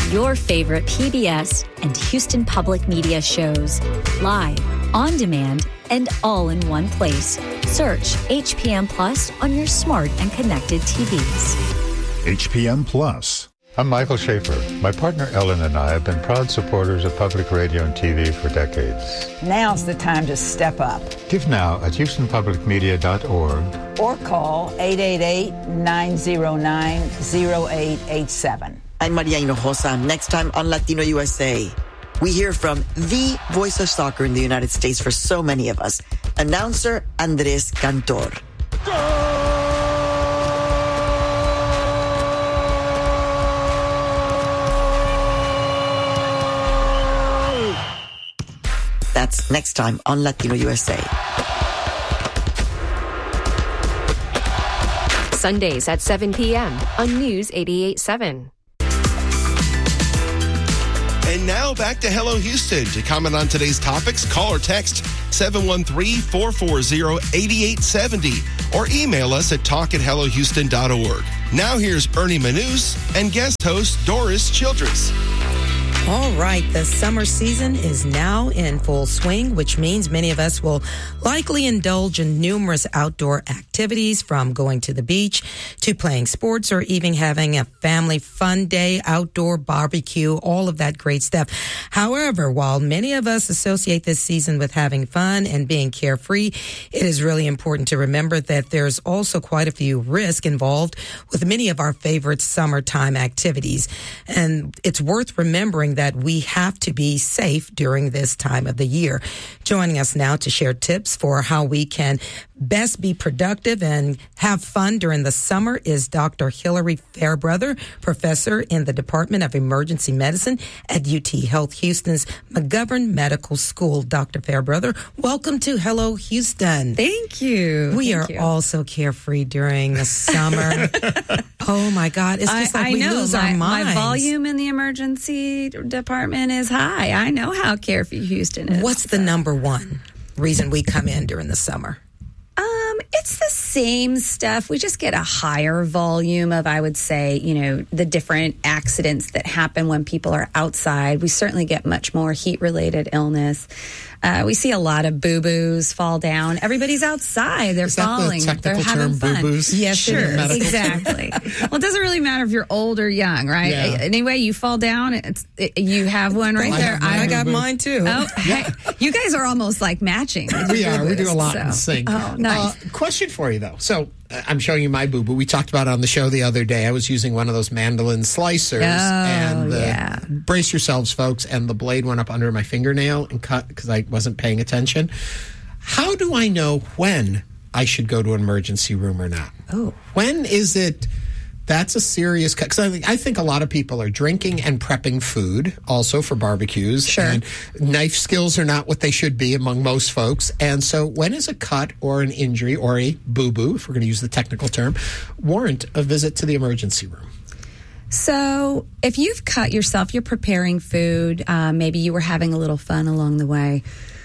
your favorite PBS and Houston Public Media shows. Live, on demand, and all in one place. Search HPM Plus on your smart and connected TVs. HPM Plus. I'm Michael Schaefer. My partner Ellen and I have been proud supporters of public radio and TV for decades. Now's the time to step up. Give now at HoustonPublicMedia.org or call 888-909-0887. I'm Maria Hinojosa. Next time on Latino USA, we hear from the voice of soccer in the United States for so many of us, announcer Andres Cantor. That's next time on Latino USA. Sundays at 7 p.m. on News 88.7. And now back to Hello Houston. To comment on today's topics, call or text 713-440-8870 or email us at talk@hellohouston.org. Now here's Ernie Manous and guest host Doris Childress. All right, the summer season is now in full swing, which means many of us will likely indulge in numerous outdoor activities, from going to the beach to playing sports or even having a family fun day, outdoor barbecue, all of that great stuff. However, while many of us associate this season with having fun and being carefree, it is really important to remember that there's also quite a few risks involved with many of our favorite summertime activities. And it's worth remembering that we have to be safe during this time of the year. Joining us now to share tips for how we can best be productive and have fun during the summer is Dr. Hillary Fairbrother, professor in the Department of Emergency Medicine at UT Health Houston's McGovern Medical School. Dr. Fairbrother, welcome to Hello Houston. Thank you. We are all so carefree during the summer. Oh my God, it's just like we lose our minds. My volume in the emergency department is high. I know how carefree Houston is. What's the number one reason we come in during the summer? It's the same stuff. We just get a higher volume of, I would say, the different accidents that happen when people are outside. We certainly get much more heat-related illness. We see a lot of boo-boos fall down. Everybody's outside. They're falling. They're having fun. Boo-boos? Yes, sure. Exactly. Well, it doesn't really matter if you're old or young, right? Yeah. Anyway, you fall down, you have one right there. I got mine too. Oh, hey, you guys are almost like matching. We are. We do a lot in sync. Oh, nice. Question for you, though. So I'm showing you my boo-boo. We talked about it on the show the other day. I was using one of those mandolin slicers. And brace yourselves, folks. And the blade went up under my fingernail and cut because I wasn't paying attention. How do I know when I should go to an emergency room or not? Oh. When is it... That's a serious cut. Because I think a lot of people are drinking and prepping food also for barbecues. Sure. And knife skills are not what they should be among most folks. And so when is a cut or an injury or a boo-boo, if we're going to use the technical term, warrant a visit to the emergency room? So if you've cut yourself, you're preparing food, maybe you were having a little fun along the way.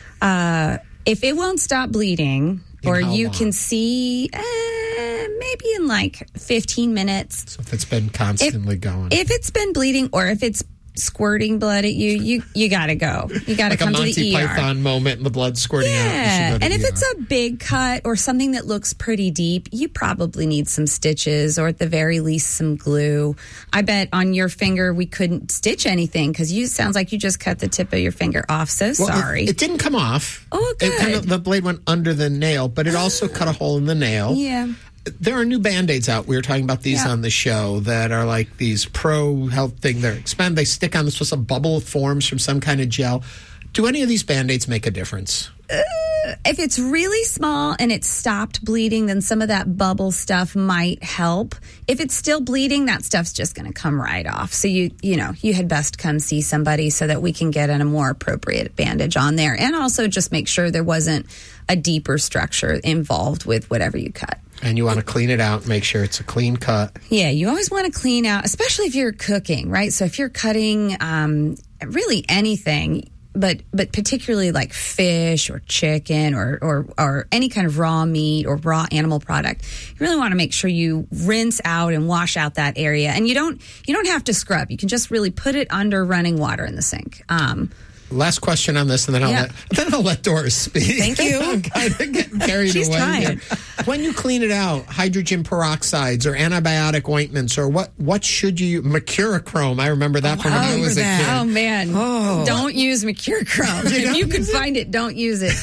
If it won't stop bleeding, or you can see... maybe in like 15 minutes. So if it's been constantly going. If it's been bleeding or if it's squirting blood at you got to go. You got to come to the ER. Like a Monty Python moment and the blood squirting out. Yeah, and if it's a big cut or something that looks pretty deep, you probably need some stitches or at the very least some glue. I bet on your finger we couldn't stitch anything because sounds like you just cut the tip of your finger off. So sorry. It didn't come off. Oh, good. The blade went under the nail, but it also cut a hole in the nail. Yeah. There are new Band-Aids out. We were talking about these on the show that are like these pro health thing. They stick on this some bubble forms from some kind of gel. Do any of these Band-Aids make a difference? If it's really small and it's stopped bleeding, then some of that bubble stuff might help. If it's still bleeding, that stuff's just going to come right off. So you had best come see somebody so that we can get a more appropriate bandage on there. And also just make sure there wasn't a deeper structure involved with whatever you cut. And you want to clean it out, make sure it's a clean cut. Yeah, you always want to clean out, especially if you're cooking, right? So if you're cutting really anything, but particularly like fish or chicken or any kind of raw meat or raw animal product, you really want to make sure you rinse out and wash out that area. And you don't have to scrub. You can just really put it under running water in the sink. Last question on this, and then I'll let Doris speak. Thank you. I'm kind of getting carried She's away trying. here. When you clean it out, hydrogen peroxides or antibiotic ointments, or what should you use? Mercurochrome. I remember that from when I was a kid. Oh, man. Don't use mercurochrome. If you can find it, don't use it.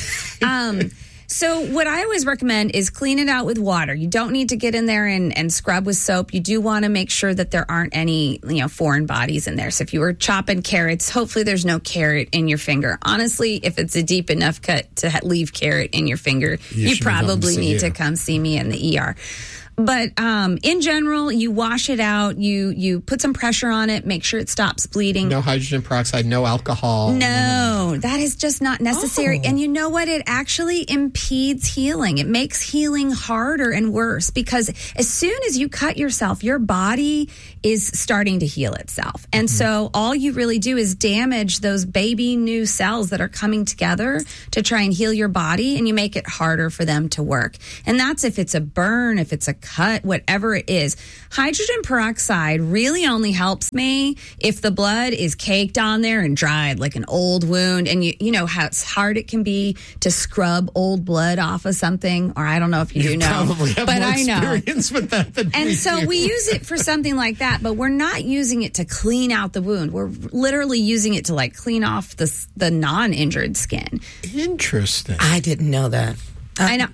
So what I always recommend is clean it out with water. You don't need to get in there and scrub with soap. You do want to make sure that there aren't any, foreign bodies in there. So if you were chopping carrots, hopefully there's no carrot in your finger. Honestly, if it's a deep enough cut to leave carrot in your finger, you probably need to come see me in the ER. But in general, you wash it out, you put some pressure on it, make sure it stops bleeding. No hydrogen peroxide, no alcohol. No, that is just not necessary. And you know what? It actually impedes healing. It makes healing harder and worse because as soon as you cut yourself, your body is starting to heal itself. And so all you really do is damage those baby new cells that are coming together to try and heal your body, and you make it harder for them to work. And that's if it's a burn, if it's a cut, whatever it is. Hydrogen peroxide really only helps me if the blood is caked on there and dried like an old wound, and you know how it's hard it can be to scrub old blood off of something, or I don't know if you do know, probably have but more I know. experience with that than And we so do. we use it for something like that, but we're not using it to clean out the wound. We're literally using it to like clean off the non-injured skin. Interesting. I didn't know that. I know,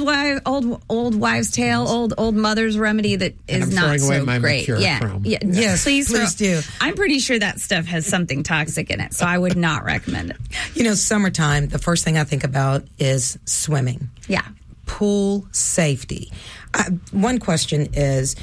old wives' tale, old mother's remedy that is I'm not throwing away so my great. Mercurochrome. Yes, please do. I'm pretty sure that stuff has something toxic in it, so I would not recommend it. Summertime, the first thing I think about is swimming. Yeah. Pool safety. One question is,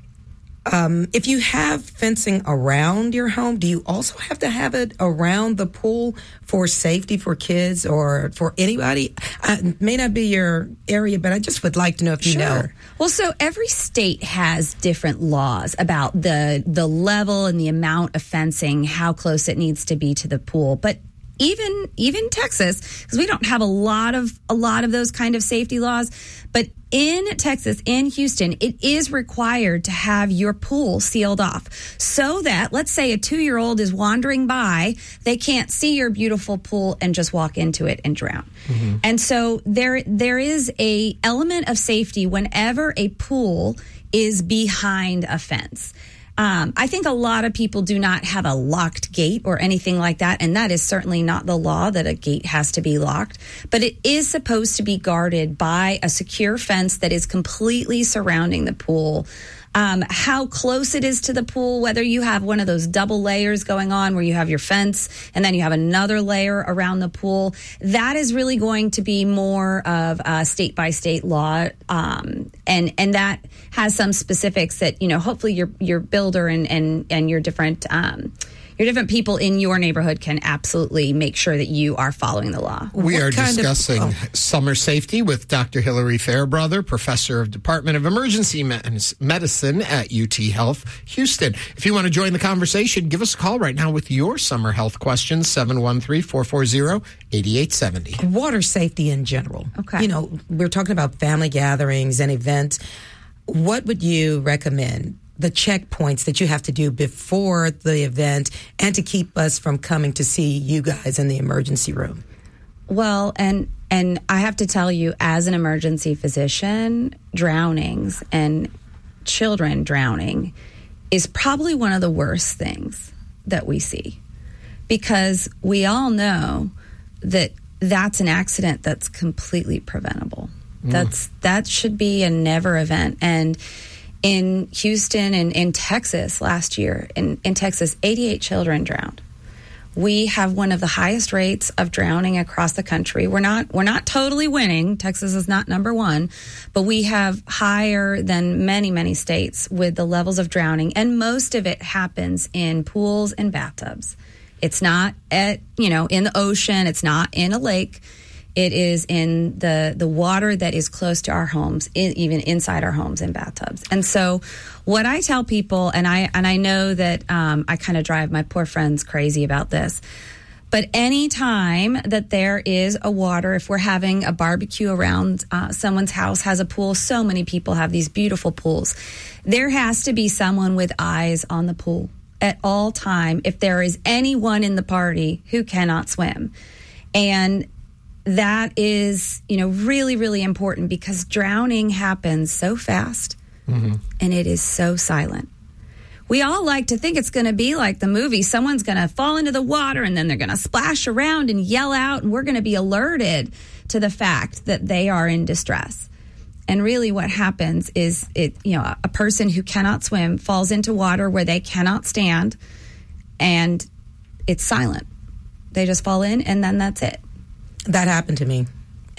if you have fencing around your home, do you also have to have it around the pool for safety for kids or for anybody? It may not be your area, but I just would like to know if you know. Well, so every state has different laws about the level and the amount of fencing, how close it needs to be to the pool. But even Texas, because we don't have a lot of those kind of safety laws, but in Texas, in Houston, it is required to have your pool sealed off so that, let's say a 2-year-old is wandering by, they can't see your beautiful pool and just walk into it and drown. Mm-hmm. And so there is a element of safety whenever a pool is behind a fence. I think a lot of people do not have a locked gate or anything like that, and that is certainly not the law that a gate has to be locked. But it is supposed to be guarded by a secure fence that is completely surrounding the pool. How close it is to the pool, whether you have one of those double layers going on where you have your fence and then you have another layer around the pool, that is really going to be more of a state by state law. And that has some specifics that, hopefully your builder and your different people in your neighborhood can absolutely make sure that you are following the law. We are discussing summer safety with Dr. Hillary Fairbrother, professor of Department of Emergency Medicine at UT Health Houston. If you want to join the conversation, give us a call right now with your summer health questions, 713-440-8870. Water safety in general. Okay. We're talking about family gatherings and events. What would you recommend? The checkpoints that you have to do before the event and to keep us from coming to see you guys in the emergency room? Well, and I have to tell you, as an emergency physician, drownings and children drowning is probably one of the worst things that we see, because we all know that that's an accident that's completely preventable. That should be a never event. And in Houston and in Texas last year, in Texas, 88 children drowned. We have one of the highest rates of drowning across the country. We're not totally winning. Texas is not number one, but we have higher than many, many states with the levels of drowning, and most of it happens in pools and bathtubs. It's not in the ocean. It's not in a lake. It is in the water that is close to our homes, even inside our homes and bathtubs. And so what I tell people, and I know that I kind of drive my poor friends crazy about this, But any time that there is a water, if we're having a barbecue around someone's house has a pool, so many people have these beautiful pools, there has to be someone with eyes on the pool at all time if there is anyone in the party who cannot swim. And that is, really, really important because drowning happens so fast and it is so silent. We all like to think it's going to be like the movie. Someone's going to fall into the water and then they're going to splash around and yell out, and we're going to be alerted to the fact that they are in distress. And really what happens is a person who cannot swim falls into water where they cannot stand, and it's silent. They just fall in, and then that's it. That happened to me.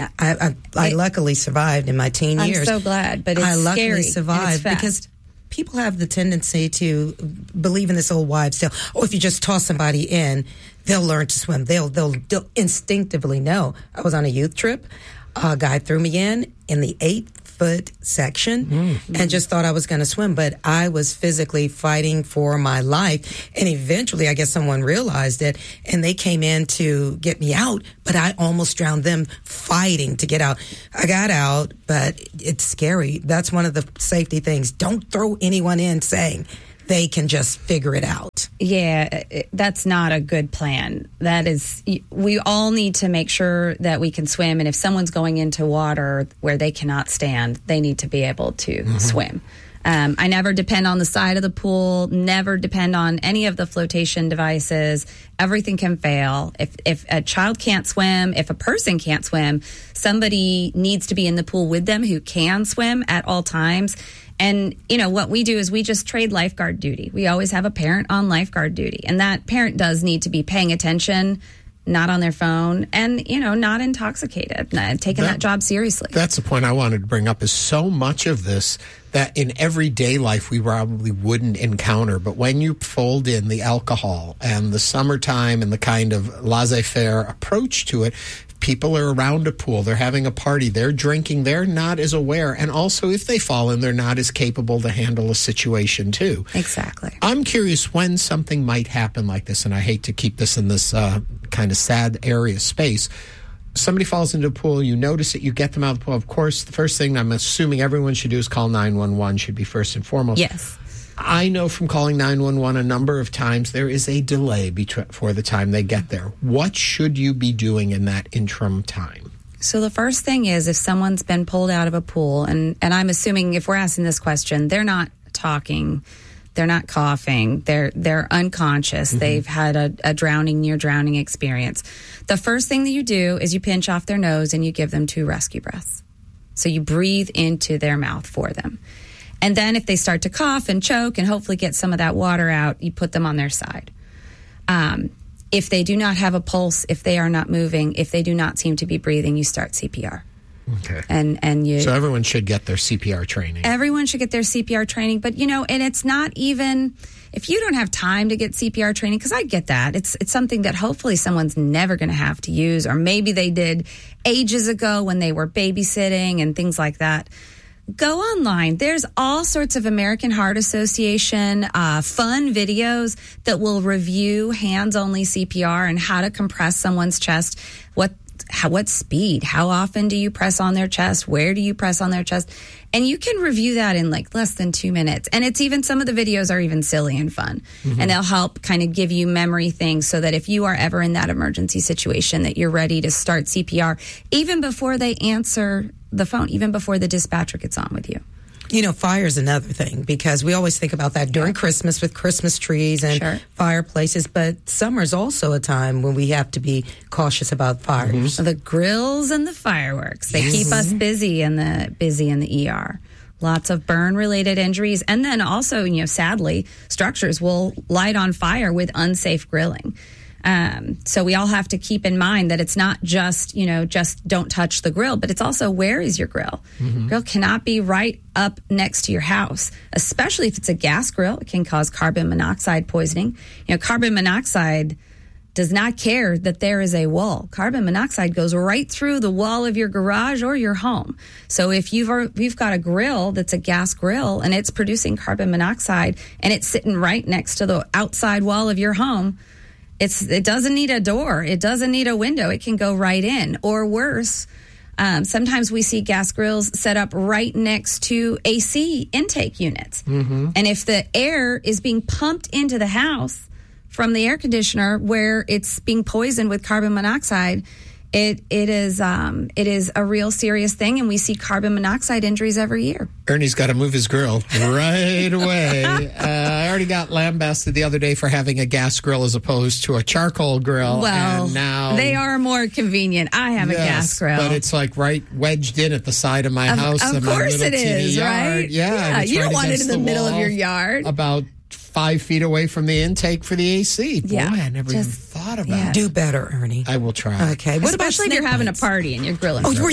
I luckily survived in my teen years. I'm so glad, but it's I luckily scary, survived because people have the tendency to believe in this old wives' tale. Oh, if you just toss somebody in, they'll learn to swim. They'll instinctively know. I was on a youth trip. A guy threw me in the 8-foot section and just thought I was going to swim. But I was physically fighting for my life. And eventually, I guess someone realized it, and they came in to get me out. But I almost drowned them fighting to get out. I got out, but it's scary. That's one of the safety things. Don't throw anyone in saying they can just figure it out. Yeah, that's not a good plan. That is, we all need to make sure that we can swim. And if someone's going into water where they cannot stand, they need to be able to swim. I never depend on the side of the pool, never depend on any of the flotation devices. Everything can fail. If a child can't swim, if a person can't swim, somebody needs to be in the pool with them who can swim at all times. And, what we do is we just trade lifeguard duty. We always have a parent on lifeguard duty. And that parent does need to be paying attention, not on their phone, and, not intoxicated, taking that job seriously. That's the point I wanted to bring up, is so much of this that in everyday life we probably wouldn't encounter. But when you fold in the alcohol and the summertime and the kind of laissez-faire approach to it, people are around a pool, they're having a party, they're drinking, they're not as aware. And also, if they fall in, they're not as capable to handle a situation, too. Exactly. I'm curious when something might happen like this, and I hate to keep this in this kind of sad area space. Somebody falls into a pool, you notice it, you get them out of the pool. Of course, the first thing I'm assuming everyone should do is call 911, should be first and foremost. Yes. I know from calling 911 a number of times there is a delay for the time they get there. What should you be doing in that interim time? So the first thing is, if someone's been pulled out of a pool, and I'm assuming if we're asking this question, they're not talking, they're not coughing, they're unconscious, they've had a near drowning experience. The first thing that you do is you pinch off their nose and you give them 2 rescue breaths. So you breathe into their mouth for them. And then if they start to cough and choke and hopefully get some of that water out, you put them on their side. If they do not have a pulse, if they are not moving, if they do not seem to be breathing, you start CPR. Okay. So everyone should get their CPR training. Everyone should get their CPR training. But, and it's not even, if you don't have time to get CPR training, because I get that. It's something that hopefully someone's never going to have to use, or maybe they did ages ago when they were babysitting and things like that. Go online. There's all sorts of American Heart Association fun videos that will review hands-only CPR and how to compress someone's chest, what speed, how often do you press on their chest, where do you press on their chest, and you can review that in like less than 2 minutes. And it's even, some of the videos are even silly and fun, and they'll help kind of give you memory things so that if you are ever in that emergency situation, that you're ready to start CPR even before they answer the phone, even before the dispatcher gets on with you. Fire is another thing, because we always think about that during Christmas with Christmas trees and fireplaces, but summer is also a time when we have to be cautious about fires. The grills and the fireworks, they keep us busy in the ER. Lots of burn-related injuries, and then also, sadly, structures will light on fire with unsafe grilling. So we all have to keep in mind that it's not just, just don't touch the grill, but it's also, where is your grill? Grill cannot be right up next to your house, especially if it's a gas grill. It can cause carbon monoxide poisoning. Carbon monoxide does not care that there is a wall. Carbon monoxide goes right through the wall of your garage or your home. So if you've got a grill that's a gas grill and it's producing carbon monoxide and it's sitting right next to the outside wall of your home, It doesn't need a door. It doesn't need a window. It can go right in. Or worse, sometimes we see gas grills set up right next to AC intake units. Mm-hmm. And if the air is being pumped into the house from the air conditioner where it's being poisoned with carbon monoxide, it is a real serious thing, and we see carbon monoxide injuries every year. Ernie's got to move his grill right away. I already got lambasted the other day for having a gas grill as opposed to a charcoal grill. Well, and now they are more convenient. I have a gas grill, but it's like right wedged in at the side of my house. Of course it is, right? Yeah, you don't want it in the middle of your yard. About 5 feet away from the intake for the AC. Boy, I never even thought about it. Do better, Ernie. I will try. Okay. What especially if you're having a party and you're grilling. Oh,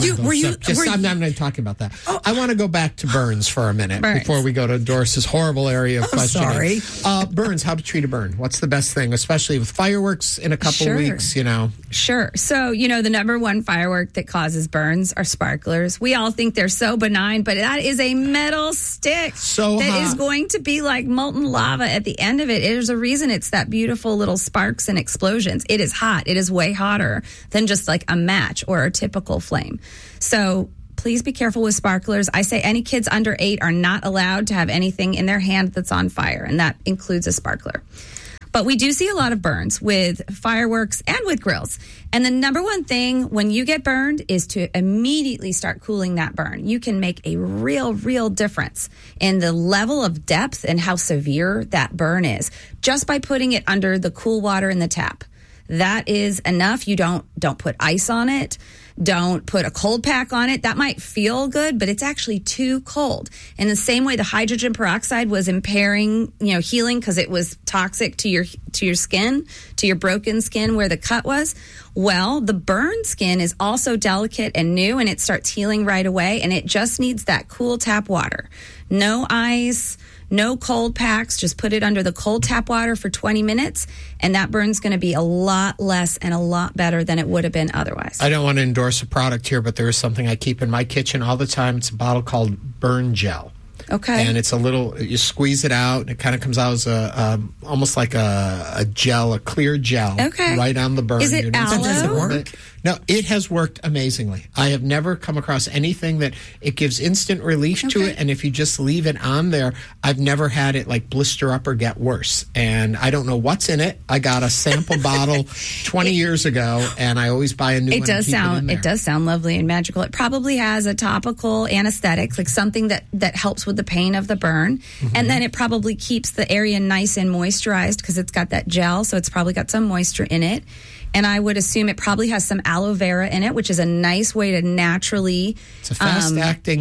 I'm not talking about that. Oh. I want to go back to burns for a minute before we go to Doris's horrible area of questioning. Sorry. Burns, how to treat a burn. What's the best thing, especially with fireworks in a couple weeks, Sure. So, the number one firework that causes burns are sparklers. We all think they're so benign, but that is a metal stick that is going to be like molten lava at the end of it. There's a reason it's that beautiful little sparks and explosions. It is hot. It is way hotter than just like a match or a typical flame. So please be careful with sparklers. I say any kids under 8 are not allowed to have anything in their hand that's on fire, and that includes a sparkler. But we do see a lot of burns with fireworks and with grills. And the number one thing when you get burned is to immediately start cooling that burn. You can make a real difference in the level of depth and how severe that burn is just by putting it under the cool water in the tap. That is enough. You don't put ice on it. Don't put a cold pack on it. That might feel good, but it's actually too cold. In the same way the hydrogen peroxide was impairing, healing because it was toxic to your skin, to your broken skin where the cut was. Well, the burned skin is also delicate and new, and it starts healing right away, and it just needs that cool tap water. No ice, no cold packs. Just put it under the cold tap water for 20 minutes, and that burn's going to be a lot less and a lot better than it would have been otherwise. I don't want to endorse a product here, but there is something I keep in my kitchen all the time. It's a bottle called Burn Gel. Okay. And it's you squeeze it out, and it kind of comes out as almost like a gel, a clear gel, right on the burn. Is it aloe? Does it work? No, it has worked amazingly. I have never come across anything that it gives instant relief to it, and if you just leave it on there, I've never had it like blister up or get worse. And I don't know what's in it. I got a sample bottle 20 years ago, and I always buy a new one. It does sound lovely and magical. It probably has a topical anesthetic, like something that helps with the pain of the burn, and then it probably keeps the area nice and moisturized because it's got that gel, so it's probably got some moisture in it. And I would assume it probably has some aloe vera in it, which is a nice way to naturally... It's a fast-acting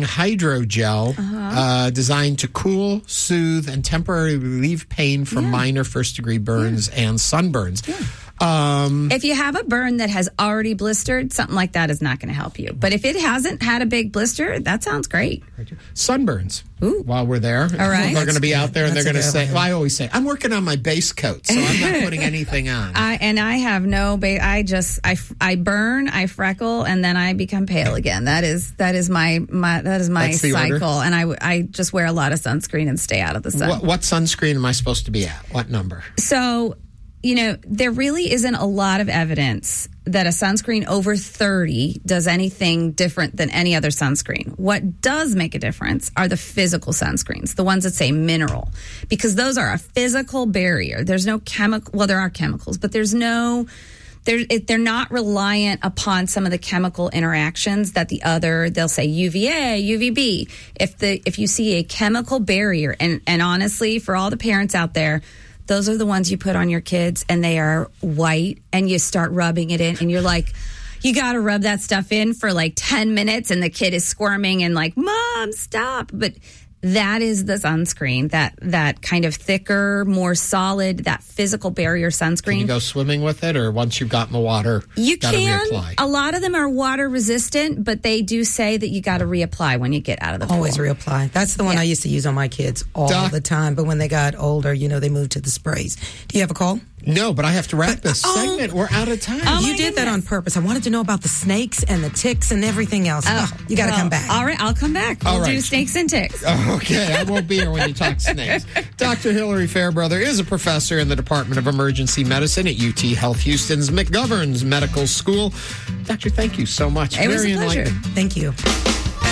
hydrogel designed to cool, soothe, and temporarily relieve pain from minor first-degree burns and sunburns. Yeah. If you have a burn that has already blistered, something like that is not going to help you. But if it hasn't had a big blister, that sounds great. Sunburns. Ooh. While we're there. All right. They're going to be out there and they're going to say, I always say, I'm working on my base coat, so I'm not putting anything on. I have no base. I burn, I freckle, and then I become pale again. That is my cycle. Order. And I just wear a lot of sunscreen and stay out of the sun. What sunscreen am I supposed to be at? What number? So, there really isn't a lot of evidence that a sunscreen over 30 does anything different than any other sunscreen. What does make a difference are the physical sunscreens, the ones that say mineral, because those are a physical barrier. There's no chemical, well, there are chemicals, but they're not reliant upon some of the chemical interactions that they'll say UVA, UVB. If you see a chemical barrier, and honestly, for all the parents out there, those are the ones you put on your kids, and they are white, and you start rubbing it in, and you're like, you got to rub that stuff in for like 10 minutes, and the kid is squirming and like, Mom, stop. But that is the sunscreen, that kind of thicker, more solid, that physical barrier sunscreen. Can you go swimming with it, or once you've got in the water, you can. Reapply? A lot of them are water resistant, but they do say that you got to reapply when you get out of the pool. Always reapply. That's the one I used to use on my kids all the time. But when they got older, they moved to the sprays. Do you have a call? No, but I have to wrap this segment. We're out of time. You did that on purpose. I wanted to know about the snakes and the ticks and everything else. You got to come back. All right, I'll come back. We'll do snakes and ticks. Okay, I won't be here when you talk snakes. Dr. Hillary Fairbrother is a professor in the Department of Emergency Medicine at UT Health Houston's McGovern's Medical School. Doctor, thank you so much. It was a pleasure. Enlightening. Thank you.